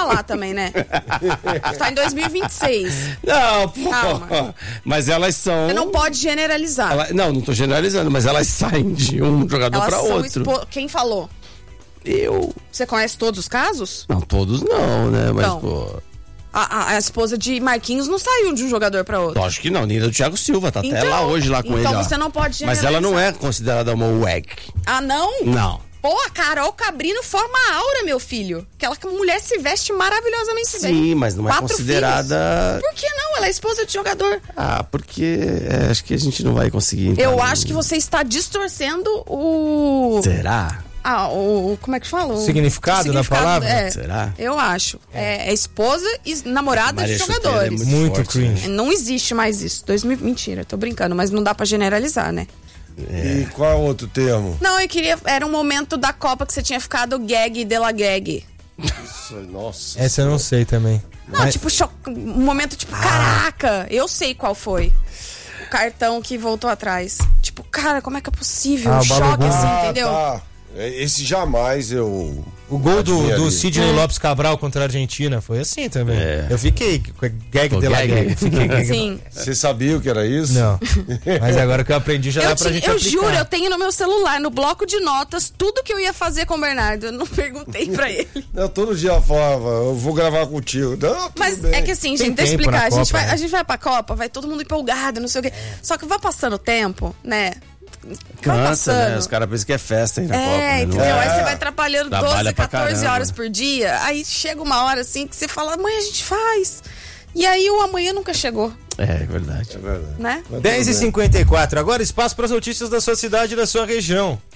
lá também, né? Tá em 2026. Não, pô. Calma. Mas elas são... Você não pode generalizar. Não tô generalizando, mas elas saem de um jogador Elas pra são outro. Quem falou? Eu... Você conhece todos os casos? Não, todos não, né? Mas, Então. pô... A esposa de Marquinhos não saiu de um jogador pra outro. Lógico que não, nem do Thiago Silva, tá até lá hoje lá com ele. Então ó. você não pode Mas generalizar. ela não é considerada uma WEG. Ah, não? Não. Pô, a Carol Cabrino forma a aura, meu filho. Aquela mulher se veste maravilhosamente bem. Sim, mas não é 4 considerada... filhos. Por que não? Ela é esposa de jogador. Porque acho que a gente não vai conseguir entrar. Eu acho que você está distorcendo o... Será? Como é que fala? Significado da palavra? É, Será? Eu acho. É esposa e namorada Maria de Chuteira jogadores. é Muito forte, cringe. Não existe mais isso. Mentira, tô brincando, mas não dá pra generalizar, né? E qual é o outro termo? Não, eu queria... Era um momento da Copa que você tinha ficado gag de la gag. Nossa. Essa eu não sei também. Não, Mas- tipo, um momento tipo, caraca, eu sei qual foi. O cartão que voltou atrás. Tipo, cara, como é que é possível? Um o choque Babagun. assim, entendeu? Tá. Esse jamais eu... O gol do adivinharia. Sidney Lopes Cabral contra a Argentina foi assim também. É. Eu fiquei gag Tô de la gag. gag. Fiquei gag. Sim. Você sabia o que era isso? Não. Mas agora que eu aprendi já dá pra gente Eu aplicar. juro, eu tenho no meu celular, no bloco de notas, tudo que eu ia fazer com o Bernardo. Eu não perguntei pra ele. Não, todo dia ela falava, eu vou gravar contigo. Não, tudo Mas bem. é que assim, Tem gente, deixa eu tempo na explicar. Copa, né? A gente vai pra Copa, vai todo mundo empolgado, não sei o quê. Só que vai passando o tempo, né? Vai Cansa, passando. né? Os caras pensam que é festa aí na Copa. Né? Entendeu? Não é? Aí você vai atrapalhando Trabalha 12, pra 14 caramba. horas por dia. Aí chega uma hora assim que você fala, amanhã a gente faz. E aí o amanhã nunca chegou, É verdade. É verdade. né? Mas tudo bem. 10h54, agora espaço para as notícias da sua cidade e da sua região.